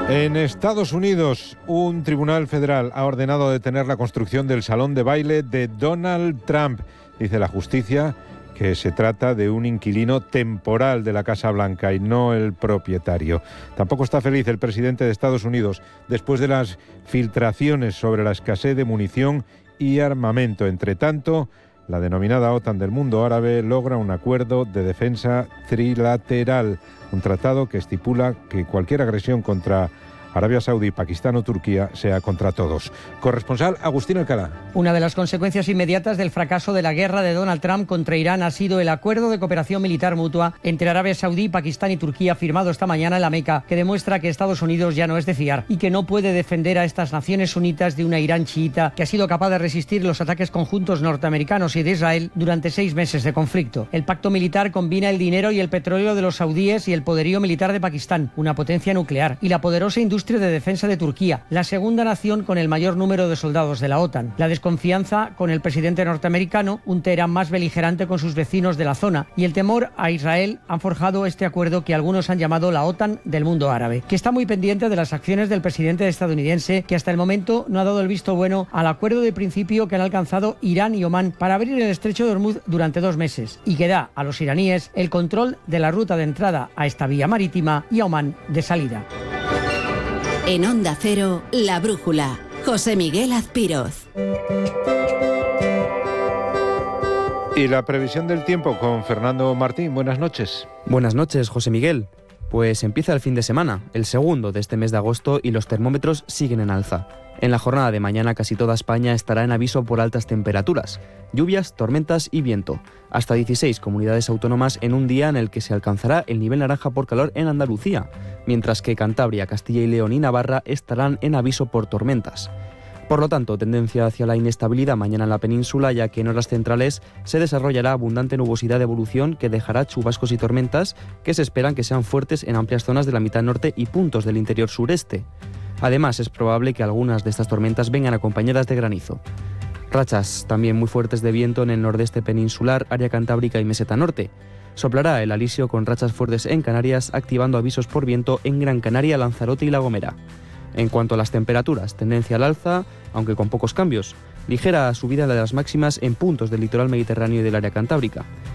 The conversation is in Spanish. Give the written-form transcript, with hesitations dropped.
En Estados Unidos, un tribunal federal ha ordenado detener la construcción del salón de baile de Donald Trump. Dice la justicia que se trata de un inquilino temporal de la Casa Blanca y no el propietario. Tampoco está feliz el presidente de Estados Unidos después de las filtraciones sobre la escasez de munición y armamento. Entre tanto, la denominada OTAN del mundo árabe logra un acuerdo de defensa trilateral, un tratado que estipula que cualquier agresión contra Arabia Saudí, Pakistán o Turquía sea contra todos. Corresponsal Agustín Alcalá. Una de las consecuencias inmediatas del fracaso de la guerra de Donald Trump contra Irán ha sido el acuerdo de cooperación militar mutua entre Arabia Saudí, Pakistán y Turquía firmado esta mañana en la Meca, que demuestra que Estados Unidos ya no es de fiar y que no puede defender a estas naciones sunitas de una Irán chiita que ha sido capaz de resistir los ataques conjuntos norteamericanos y de Israel durante 6 meses de conflicto. El pacto militar combina el dinero y el petróleo de los saudíes y el poderío militar de Pakistán, una potencia nuclear, y la poderosa industria de defensa de Turquía, la segunda nación con el mayor número de soldados de la OTAN. La desconfianza con el presidente norteamericano, un Teherán más beligerante con sus vecinos de la zona, y el temor a Israel han forjado este acuerdo que algunos han llamado la OTAN del mundo árabe, que está muy pendiente de las acciones del presidente estadounidense, que hasta el momento no ha dado el visto bueno al acuerdo de principio que han alcanzado Irán y Omán para abrir el estrecho de Hormuz durante 2 meses, y que da a los iraníes el control de la ruta de entrada a esta vía marítima y a Omán de salida. En Onda Cero, La Brújula, José Miguel Azpiroz. Y la previsión del tiempo con Fernando Martín. Buenas noches. Buenas noches, José Miguel. Pues empieza el fin de semana, el segundo de este mes de agosto, y los termómetros siguen en alza. En la jornada de mañana casi toda España estará en aviso por altas temperaturas, lluvias, tormentas y viento. Hasta 16 comunidades autónomas en un día en el que se alcanzará el nivel naranja por calor en Andalucía, mientras que Cantabria, Castilla y León y Navarra estarán en aviso por tormentas. Por lo tanto, tendencia hacia la inestabilidad mañana en la península, ya que en horas centrales se desarrollará abundante nubosidad de evolución que dejará chubascos y tormentas que se esperan que sean fuertes en amplias zonas de la mitad norte y puntos del interior sureste. Además, es probable que algunas de estas tormentas vengan acompañadas de granizo. Rachas también muy fuertes de viento en el nordeste peninsular, área cantábrica y meseta norte. Soplará el alisio con rachas fuertes en Canarias, activando avisos por viento en Gran Canaria, Lanzarote y La Gomera. En cuanto a las temperaturas, tendencia al alza, aunque con pocos cambios. Ligera subida de las máximas en puntos del litoral mediterráneo y del área cantábrica.